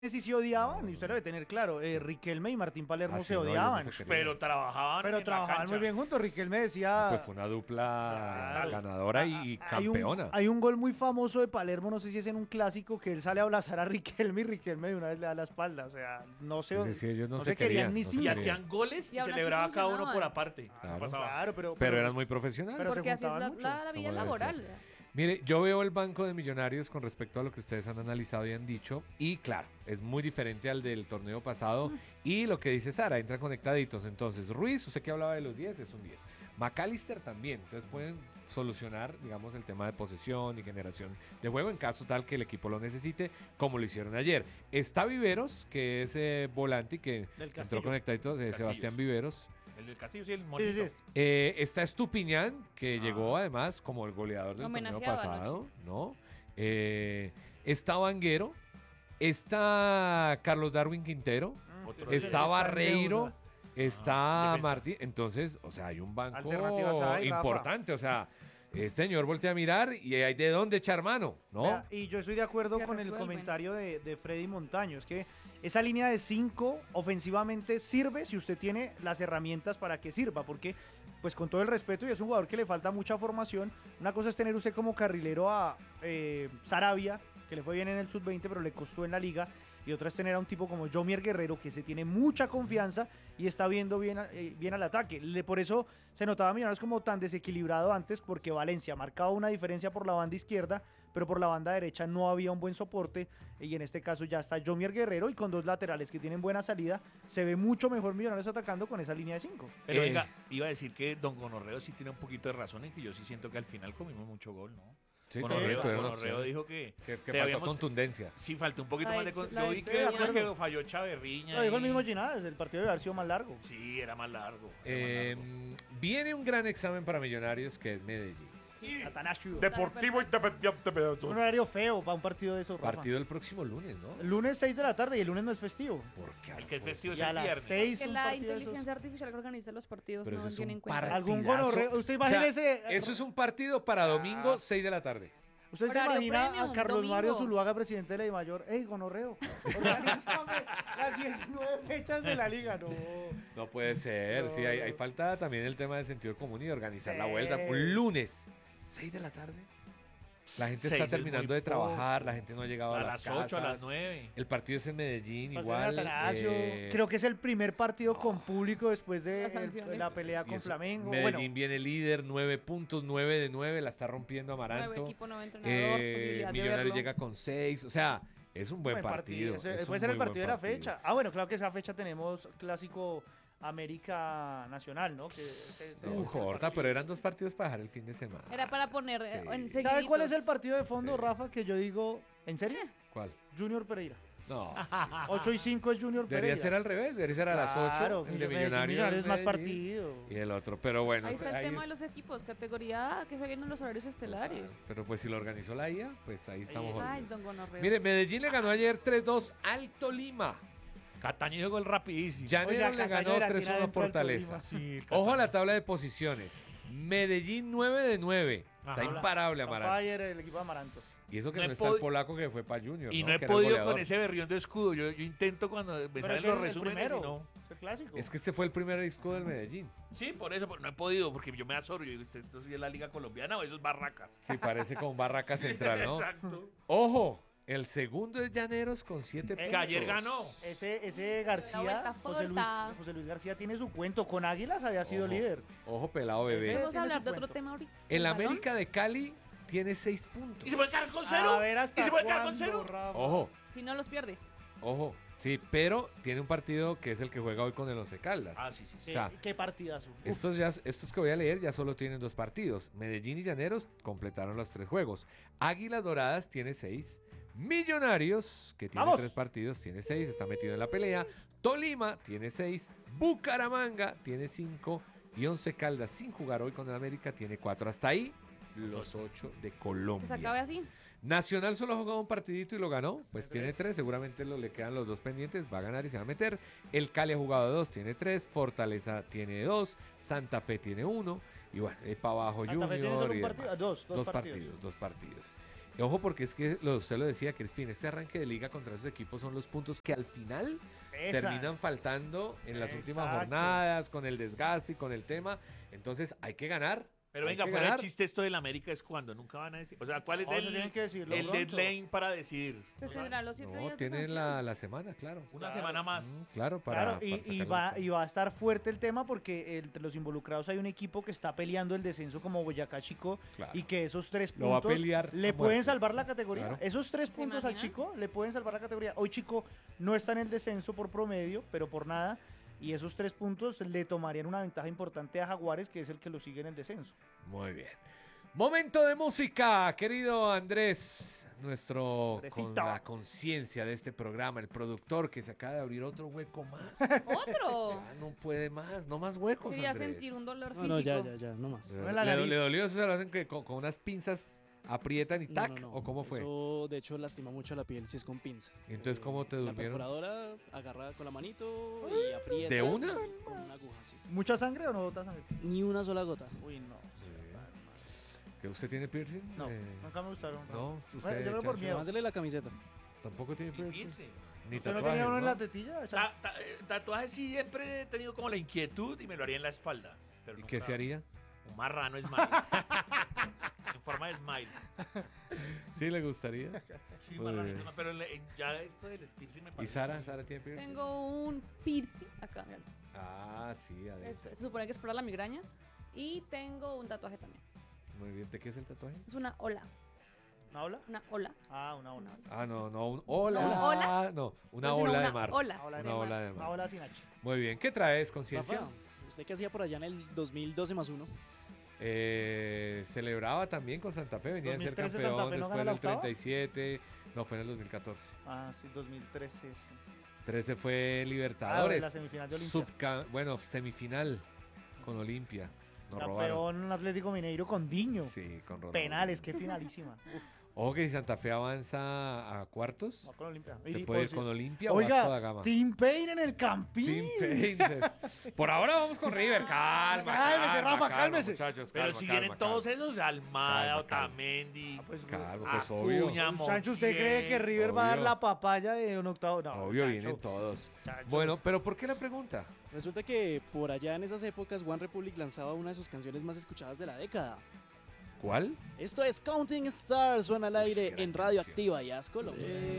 sí odiaban, y usted lo debe tener claro, Riquelme y Martín Palermo se no, ellos odiaban. no se Pero trabajaban Pero en la trabajaban cancha. muy bien juntos. Riquelme decía... Pues fue una dupla Claro. ganadora y Hay campeona. hay un gol muy famoso de Palermo, no sé si es en un clásico, que él sale a abrazar a Riquelme y Riquelme de una vez le da la espalda. O sea, no se, Sí, ellos no no se se querían querían, ni no se Y cinco. querían. hacían goles y, Y aún así celebraba cada uno funcionaban. por aparte. Eso Claro. pasaba. Claro, Pero eran muy profesionales. Pero se Porque así es juntaban mucho. la vida Como debe laboral. ser. Mire, yo veo el banco de Millonarios con respecto a lo que ustedes han analizado y han dicho. Y claro, es muy diferente al del torneo pasado. Y lo que dice Sara, entran conectaditos. Entonces, Ruiz, usted que hablaba de los 10, es un 10. McAllister también. Entonces pueden solucionar, digamos, el tema de posesión y generación de juego en caso tal que el equipo lo necesite, como lo hicieron ayer. Está Viveros, que es volante y que Del entró Castillo. conectadito de Castillos. Sebastián Viveros. El del Castillo sí, el Sí, monito. sí, sí. Está Estupiñán, que llegó además como el goleador del torneo Homenajeado pasado, ¿no? Está Vanguero, está Carlos Darwin Quintero, Otro está está en Barreiro, deuda. está defensa. Martín. Entonces, o sea, hay un banco Alternativas hay, Rafa. importante. O sea, este señor voltea a mirar y hay de dónde echar mano, ¿no? Vea, y yo estoy de acuerdo Que con el resuelven. comentario de Freddy Montaño. Es que esa línea de 5 ofensivamente sirve si usted tiene las herramientas para que sirva. Porque, pues con todo el respeto, y es un jugador que le falta mucha formación. Una cosa es tener usted como carrilero a Sarabia, que le fue bien en el sub-20, pero le costó en la liga. Y otra es tener a un tipo como Jomier Guerrero, que se tiene mucha confianza y está viendo bien, bien al ataque. Por eso se notaba a Millonarios como tan desequilibrado antes, porque Valencia marcaba una diferencia por la banda izquierda, pero por la banda derecha no había un buen soporte. Y en este caso ya está Jomier Guerrero, y con dos laterales que tienen buena salida, se ve mucho mejor Millonarios atacando con esa línea de 5. Pero venga, iba a decir que Don Gonorreo sí tiene un poquito de razón en que yo sí siento que al final comimos mucho gol, ¿no? Sí, Gonorreo, correcto, era una Gonorreo opción. dijo que Que te faltó habíamos- contundencia. Sí, faltó un poquito La más de... de- con- la Yo de vi que, Chaverriña. pues, que falló Chaverriña. Lo dijo el y- mismo Ginás, el partido debe haber sido más largo. Sí, era más largo. Viene un gran examen para Millonarios que es Medellín. Atanasio. Deportivo Independiente Un Medellín. horario feo para un partido de esos, Rafa. Partido el próximo lunes, ¿no? El lunes 6 de la tarde, y el lunes no es festivo. ¿Por qué? El que es festivo es Y a el las viernes. 6 Que un la partido de esos. inteligencia artificial que organiza los partidos Pero no eso es tiene un en cuenta. Algún partidazo. gonorreo. Usted O imagínese. sea, eso es un partido para domingo, 6 de la tarde. ¿Usted se Horario imagina a premium, Carlos domingo. Mario Zuluaga, presidente de la DIMAYOR? ¡Ey, gonorreo! Organízame las 19 fechas de la liga. No. No puede ser, No. sí, hay falta también el tema del sentido común y de organizar la Sí. vuelta. Un lunes, 6 de la tarde. La gente 6 está es terminando muy de trabajar, poco. la gente no ha llegado a, A las las 8, a casas. las 9. El partido es en Medellín, Partido igual. de Atanasio. eh, Creo que es el primer partido con público después de Las sanciones. la pelea sí, con eso. Flamengo. Medellín Bueno, viene líder, 9 puntos, 9 de 9, la está rompiendo Nuevo Amaranto. equipo, nuevo entrenador, posibilidad de Millonarios verlo. llega con 6, o sea, es un buen partido. Ese es puede un ser el muy partido buen de la fecha. Ah, bueno, claro que esa fecha tenemos clásico América Nacional, ¿no? Que No importa, pero eran 2 partidos para dejar el fin de semana. Era para poner Sí. en ¿Sabe cuál es el seguiditos. partido de fondo, Sí. Rafa? Que yo digo, ¿en serio? ¿Cuál? Junior Pereira. No. 8 y 5 es Junior Debería Pereira. ser al revés, debería ser a las 8. Claro, el de Millonarios Millonarios. más Medellín, partido. Y el otro, pero bueno. Ahí está el ahí tema de es- los equipos, categoría A, que jueguen en los horarios estelares. Pero pues si lo organizó la IA, pues ahí estamos Ay, jodidos. don Gonorreo. Mire, Medellín le ganó ayer 3-2 al Tolima. Cataño llegó el rapidísimo. Llanero Oiga, le Cataño ganó era 3-1 a tirar dentro del Fortaleza. Sí, Ojo a la tabla de posiciones. Medellín 9 de 9. Está Ajá. imparable, Está Amaranto. Fire, el equipo de Amaranto. Y eso que No no, he está el pod- polaco que fue para Junior. Y no Que he era el podido goleador. con ese berrión de escudo. Yo intento cuando me Pero salen ese los es el resúmenes y primero. no. Es el clásico. Es que este fue el primer disco del Medellín. Sí, por eso, pero no he podido, porque yo me asoro. Yo digo, esto sí es la Liga Colombiana o eso es Barracas. Sí, parece con Barraca Central, ¿no? Exacto. Ojo, el segundo es Llaneros con 7 puntos. Que ayer ganó. Ese García, vuelta José Luis García tiene su cuento. Con Águilas había sido Ojo. líder. Ojo, pelado bebé. Ese- Vamos a tiene hablar su de otro cuento. tema ahorita. El balón. América de Cali tiene 6 puntos. ¿Y se puede quedar con cero? A ver hasta ¿Y se puede quedar con cuándo, cero? Rafa. Ojo, Si no los pierde. ojo. Sí, pero tiene un partido que es el que juega hoy con el Once Caldas. Ah, sí, sí, sí. O sea, Qué partidazo. Uf. Estos que voy a leer ya solo tienen 2 partidos. Medellín y Llaneros completaron los 3 juegos. Águilas Doradas tiene 6. Millonarios, que tiene ¡Vamos! 3 partidos, tiene 6, está metido en la pelea. Tolima tiene 6. Bucaramanga tiene 5. Y Once Caldas, sin jugar hoy con el América, tiene 4. Hasta ahí, los 8 de Que se acabe Colombia. así. Nacional solo ha jugado un partidito y lo ganó. Pues tiene 3. Seguramente le quedan los 2 pendientes. Va a ganar y se va a meter. El Cali ha jugado 2, tiene 3. Fortaleza tiene 2. Santa Fe tiene 1. Y bueno, para abajo Santa Fe tiene Junior solo un y partido. demás. Dos Dos partidos. partidos. Y ojo, porque es que usted lo decía, Crispín, este arranque de liga contra esos equipos son los puntos que al final terminan faltando en las últimas Exacto. jornadas, con el desgaste y con el tema. Entonces hay que ganar. Pero hay venga, que fuera ganar. el chiste esto del América es cuando nunca van a decir. O sea, ¿cuál es No, eso tienen que decirlo el pronto. deadline para decidir? Pues tendrán los 7 No, días de tienen sanción. la semana, claro. Una Claro. semana más. Claro, Claro, para y sacarlo va, del y va a estar fuerte el tema porque entre los involucrados hay un equipo que está peleando el descenso como Boyacá Chico Claro. y que esos 3 Lo va a puntos pelear a le pueden muerte. salvar la categoría. Claro. Esos 3 puntos al imaginas? Chico le pueden salvar la categoría. Hoy Chico no está en el descenso por promedio, pero por nada. Y esos 3 puntos le tomarían una ventaja importante a Jaguares, que es el que lo sigue en el descenso. Muy bien. Momento de música, querido Andrés, nuestro con Andresito. la conciencia de este programa, el productor que se acaba de abrir otro hueco más. ¡Otro! Ya no puede más, no más huecos, Quería Andrés. sentir un dolor No, físico. no, ya, no más. No en la ¿Le, nariz. le dolió eso? ¿Se lo hacen que con unas pinzas aprietan y No, tac? no, no. ¿O cómo fue? Eso, de hecho, lastima mucho la piel si es con pinza. ¿Y entonces cómo te La durmieron? perforadora agarra con la manito y aprieta. ¿De una? Con una aguja, sí. ¿Mucha sangre o no bota sangre? Ni una sola gota. Uy, no. ¿Que usted tiene piercing? No, nunca me gustaron. No, Bueno, usted, yo creo por Chacho, miedo. Mándele la camiseta. tampoco tiene Y piercing. piense. Ni ¿Usted no tatuajes, tenía uno en ¿no? la tetilla? Chacho? Tatuajes siempre he tenido como la inquietud y me lo haría en la espalda. Pero ¿Y nunca- qué se haría? Un marrano smile. En forma de smile. ¿Sí le gustaría? Sí, Muy marranito, bien. no, pero ya esto del piercing me ¿Y parece. Sara? ¿Sara tiene piercing? Tengo un piercing acá, mira. Ah, sí, adentro. Se supone que es para la migraña. Y tengo un tatuaje también. Muy bien. ¿De qué es el tatuaje? Es una ola. ¿Una ola? Una ola. Ah, una ola. Ah, no, un ola. No, ¿una ola? No, una No, sino ola de una mar. ola. Una ola de Una mar. ola de Una mar. ola sin H. Muy bien. ¿Qué traes, conciencia? Rafa, ¿usted qué hacía por allá en el 2012 más uno? Celebraba también con Santa Fe. Venía a ser 2013 campeón Santa Fe no después ganó la del octava. 37. No, fue en el 2014. Ah, sí, 2013. Sí. 13 fue Ah, Libertadores. la semifinal de Olimpia. Bueno, semifinal con Olimpia. Nos robaron. Campeón Atlético Mineiro con Diño. Sí, con Ronaldo. Penales, qué finalísima. Uf, Ojo que si Santa Fe avanza a cuartos, va con Olimpia. se Y puede por ir si- con Olimpia o Vasco da Oiga, Gama. Team Payne en el Campín. Team Painter. Por ahora vamos con River. Calma, Cálmese, calma, Rafa, calma, cálmese. muchachos, Pero calma, si calma, vienen todos calma. esos, Almada, Calma, calma. Otamendi, Ah, pues, Calma, pues obvio. Acuña, Sancho, ¿usted cree que Montiel. River va a dar Obvio. la papaya de un octavo? No, Obvio, Chacho, vienen todos. Chacho. Bueno, pero ¿por qué la pregunta? Resulta que por allá en esas épocas One Republic lanzaba una de sus canciones más escuchadas de la década. ¿Cuál? Esto es Counting Stars, suena al aire gran en Radio canción. Activa y As Colombia.